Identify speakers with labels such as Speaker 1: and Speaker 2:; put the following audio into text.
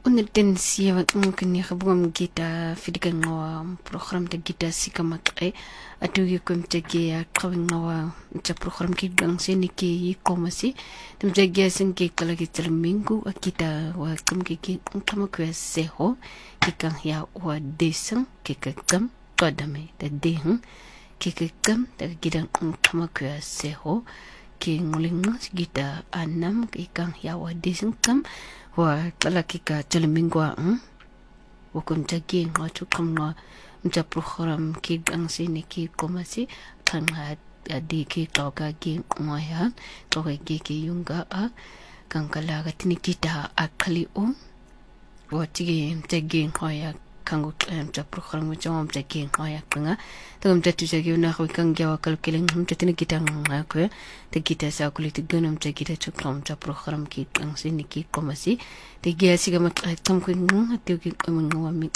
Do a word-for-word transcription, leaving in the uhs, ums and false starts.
Speaker 1: Unatensia mungkin ya kabung kita fidikan ngawa program de kita sika makre atu yu kum tege ya kabung ngawa cha program ki gang sini ki komasi tum tege sin ki kala ki minggu kita wa kum ki ki kama kwa seho ki kan ya wa desang ki ka kam todame da dehn ki ka kam da gidan kama kwa seho ki nguling kita anam ki kan ya wa desang kam wa kala kika chalimingwa hm wakum jagi ngatu kamwa mja program ki gang sini ki komasi kan adi ki toka ki ngoya toka ki ki yunga a kan kala gatini kita akali o wati jagi ngoya kangu mja program mja jagi ngoya kanga tagum jatu jagi na ko kan gyawa kal keleng mja tini kita ngako te kita sa kulit gunum jagi ta chukram mja program ki gang sini ki komasi te gya siga mak tam ko ngung atu ki ko ngwa